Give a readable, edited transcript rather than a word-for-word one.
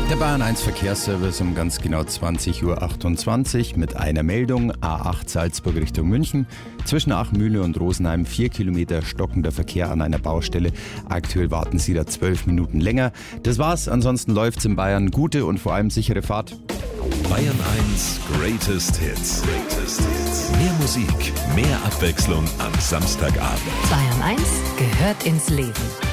Der Bayern 1 Verkehrsservice um ganz genau 20:28 Uhr mit einer Meldung. A8 Salzburg Richtung München. Zwischen Achmühle und Rosenheim 4 Kilometer stockender Verkehr an einer Baustelle. Aktuell warten Sie da 12 Minuten länger. Das war's. Ansonsten läuft's in Bayern. Gute und vor allem sichere Fahrt. Bayern 1 Greatest Hits. Mehr Musik, mehr Abwechslung am Samstagabend. Bayern 1 gehört ins Leben.